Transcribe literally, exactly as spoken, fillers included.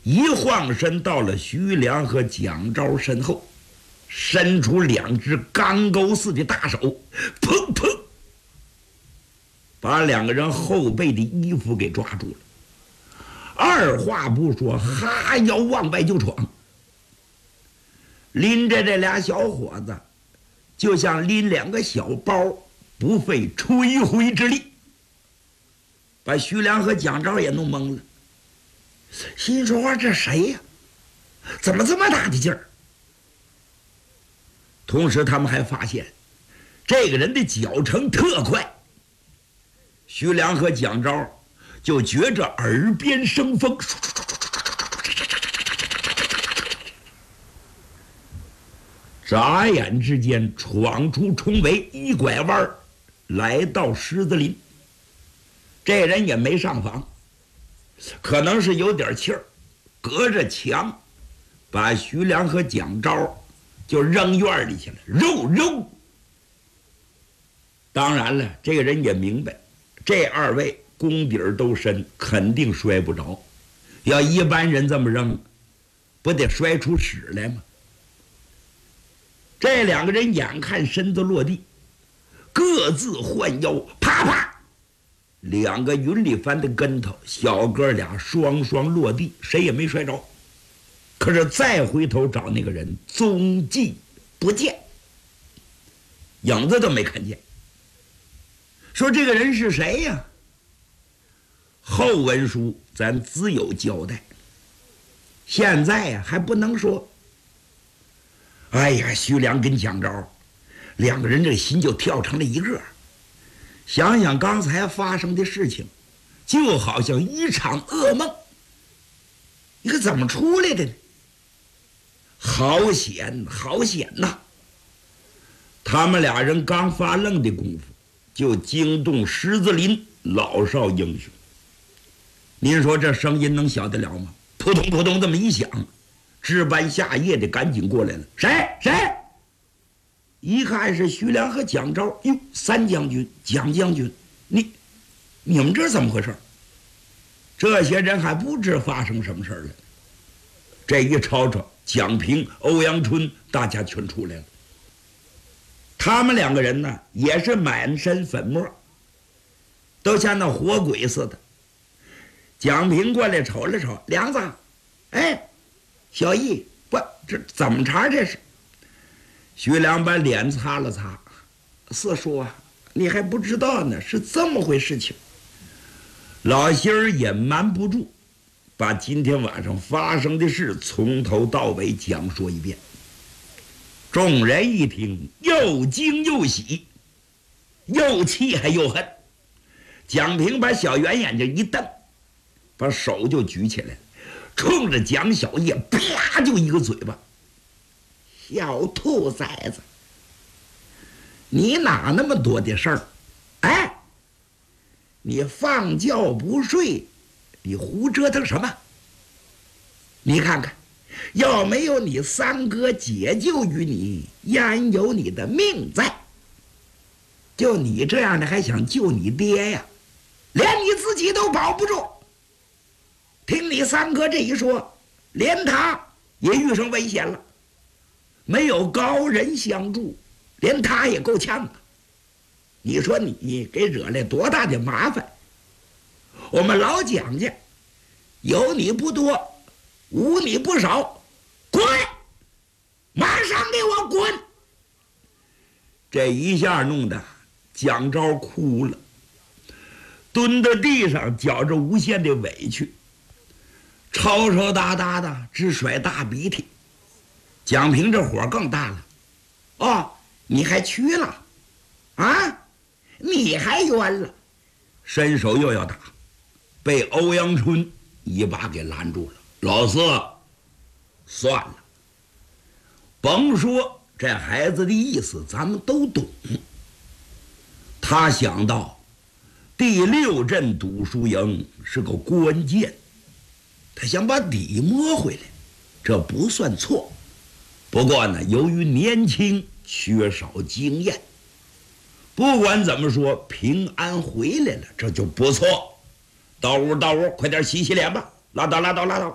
一晃身到了徐良和蒋昭身后，伸出两只钢钩似的大手，砰砰，把两个人后背的衣服给抓住了。二话不说，哈腰往外就闯，拎着这俩小伙子，就像拎两个小包，不费吹灰之力，把徐良和蒋昭也弄懵了，心说这谁呀？怎么这么大的劲儿？同时他们还发现这个人的脚程特快，徐良和蒋昭就觉着耳边生风，眨眼之间闯出重围，一拐弯来到狮子林。这人也没上房，可能是有点气儿，隔着墙把徐良和蒋昭就扔院里去了，肉肉。当然了，这个人也明白，这二位功底儿都深，肯定摔不着。要一般人这么扔，不得摔出屎来吗？这两个人眼看身子落地，各自换腰，啪啪，两个云里翻的跟头，小哥俩双双落地，谁也没摔着。可是再回头找那个人，踪迹不见，影子都没看见。说这个人是谁呀？后文书咱自有交代，现在呀还不能说。哎呀，徐良跟蒋昭两个人这心就跳成了一个，想想刚才发生的事情，就好像一场噩梦。你可怎么出来的呢？好险好险呐！他们俩人刚发愣的功夫，就惊动狮子林老少英雄。您说这声音能小得了吗？扑通扑通这么一响，值班下夜的赶紧过来了。谁谁？一看是徐良和蒋昭。哟，三将军、蒋将军，你你们这怎么回事？这些人还不知发生什么事了。这一吵吵，蒋平、欧阳春大家全出来了。他们两个人呢，也是满身粉末，都像那活鬼似的。蒋平过来瞅了瞅，梁子，哎，小易，不，这怎么茬这是？徐良把脸擦了擦，四叔啊，你还不知道呢，是这么回事情。老心儿隐瞒不住，把今天晚上发生的事从头到尾讲说一遍。众人一听，又惊又喜，又气还又恨。蒋平把小圆眼睛一瞪，把手就举起来了，冲着蒋小叶啪就一个嘴巴。小兔崽子，你哪那么多的事儿？哎，你放觉不睡，你胡折腾什么？你看看，要没有你三哥解救于你，焉有你的命在？就你这样的还想救你爹呀？连你自己都保不住。听你三哥这一说，连他也遇上危险了。没有高人相助，连他也够呛啊！你说你给惹来多大的麻烦？我们老蒋家有你不多，无你不少，滚！马上给我滚！这一下弄得蒋昭哭了，蹲在地上觉着无限的委屈，吵吵哒哒的直甩大鼻涕。蒋平这火更大了，哦，你还屈了啊？你还冤了，伸手又要打，被欧阳春一把给拦住了。老四，算了，甭说这孩子的意思咱们都懂。他想到第六镇赌输赢是个关键，他想把底摸回来，这不算错。不过呢，由于年轻缺少经验，不管怎么说，平安回来了，这就不错。到屋到屋，快点洗洗脸吧，拉倒拉倒拉倒。